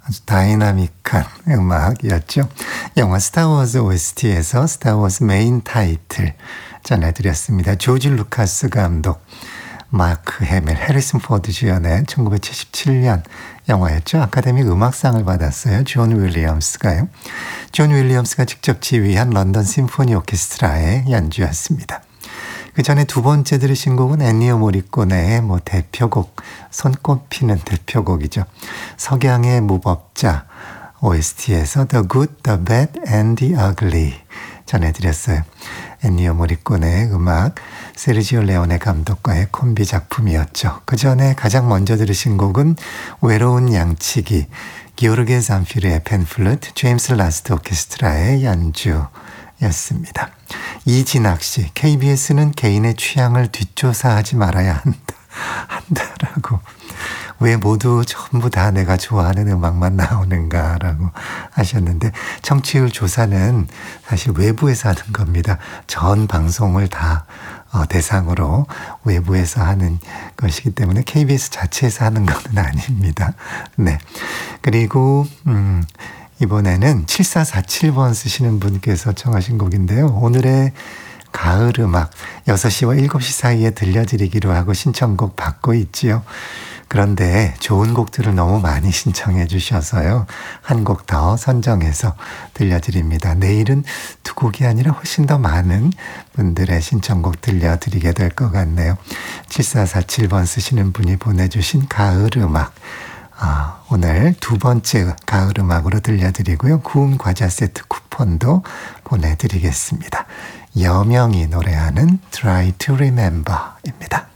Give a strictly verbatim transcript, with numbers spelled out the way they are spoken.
아주 다이나믹한 음악이었죠. 영화 스타워즈 오에스티에서 스타워즈 메인 타이틀 전해드렸습니다. 조지 루카스 감독, 마크 해밀, 해리슨 포드 주연의 천구백칠십칠 년 영화였죠. 아카데미 음악상을 받았어요. 존 윌리엄스가요. 존 윌리엄스가 직접 지휘한 런던 심포니 오케스트라의 연주였습니다. 그 전에 두 번째 들으신 곡은 엔니오 모리코네의 뭐 대표곡, 손꼽히는 대표곡이죠. 석양의 무법자 오에스티에서 The Good, The Bad and The Ugly 전해드렸어요. 엔니오 모리코네의 음악, 세르지오 레오네 감독과의 콤비 작품이었죠. 그 전에 가장 먼저 들으신 곡은 외로운 양치기, 기오르게 잔피르의 펜플루트, 제임스 라스트 오케스트라의 연주 였습니다. 이진학 씨, 케이비에스는 개인의 취향을 뒷조사하지 말아야 한다, 한다라고. 왜 모두 전부 다 내가 좋아하는 음악만 나오는가라고 하셨는데, 청취율 조사는 사실 외부에서 하는 겁니다. 전 방송을 다 어, 대상으로 외부에서 하는 것이기 때문에 케이비에스 자체에서 하는 것은 아닙니다. 네. 그리고 음 이번에는 칠사사칠 번 쓰시는 분께서 청하신 곡인데요. 오늘의 가을 음악 여섯 시와 일곱 시 사이에 들려드리기로 하고 신청곡 받고 있지요. 그런데 좋은 곡들을 너무 많이 신청해 주셔서요. 한 곡 더 선정해서 들려드립니다. 내일은 두 곡이 아니라 훨씬 더 많은 분들의 신청곡 들려드리게 될 것 같네요. 칠사사칠 번 쓰시는 분이 보내주신 가을 음악. 아, 오늘 두 번째 가을 음악으로 들려드리고요. 구운 과자 세트 쿠폰도 보내드리겠습니다. 여명이 노래하는 Try to Remember입니다.